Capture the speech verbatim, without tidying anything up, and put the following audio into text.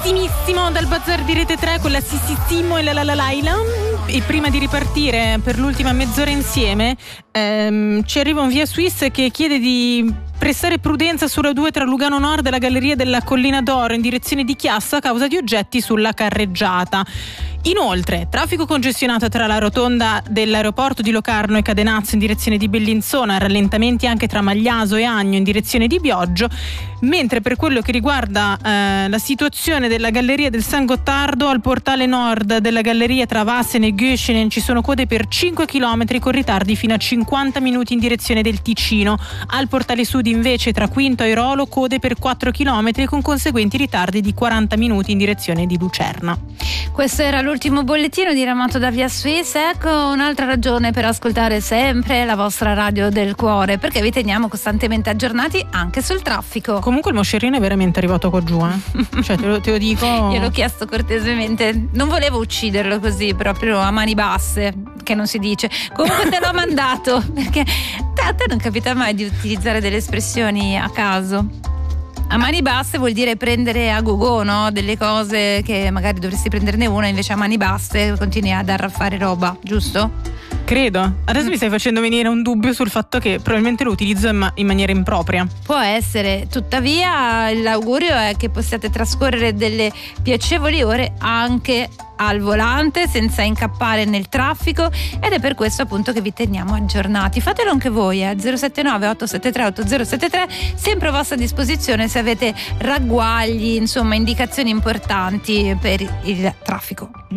precissimissimo dal bazar di Rete tre con la Sississimo e la la la Laila. E prima di ripartire per l'ultima mezz'ora insieme ehm, ci arriva un Via Swiss che chiede di prestare prudenza sulla due tra Lugano Nord e la galleria della Collina d'Oro in direzione di Chiasso a causa di oggetti sulla carreggiata. Inoltre, traffico congestionato tra la rotonda dell'aeroporto di Locarno e Cadenazzo in direzione di Bellinzona, rallentamenti anche tra Magliaso e Agno in direzione di Bioggio, mentre per quello che riguarda eh, la situazione della galleria del San Gottardo, al portale nord della galleria tra Vassen e Göschenen ci sono code per cinque chilometri con ritardi fino a cinquanta minuti in direzione del Ticino. Al portale sud invece tra Quinto e Rolo code per quattro chilometri con conseguenti ritardi di quaranta minuti in direzione di Lucerna. Questo era l'ultimo bollettino diramato da Via Swiss. Ecco un'altra ragione per ascoltare sempre la vostra radio del cuore, perché vi teniamo costantemente aggiornati anche sul traffico. Comunque il moscerino è veramente arrivato qua giù, eh? Cioè te lo, te lo dico. Io l'ho chiesto cortesemente, non volevo ucciderlo così proprio a mani basse, che non si dice. Comunque te l'ho mandato perché a te non capita mai di utilizzare delle espressioni a caso. A mani basse vuol dire prendere a gogo, no? Delle cose che magari dovresti prenderne una, invece a mani basse continui ad arraffare roba, giusto? Credo. Adesso mm. mi stai facendo venire un dubbio sul fatto che probabilmente lo utilizzo in, ma- in maniera impropria. Può essere, tuttavia l'augurio è che possiate trascorrere delle piacevoli ore anche al volante senza incappare nel traffico, ed è per questo appunto che vi teniamo aggiornati. Fatelo anche voi, eh? zero sette nove otto sette tre otto zero sette tre, sempre a vostra disposizione se avete ragguagli, insomma indicazioni importanti per il traffico.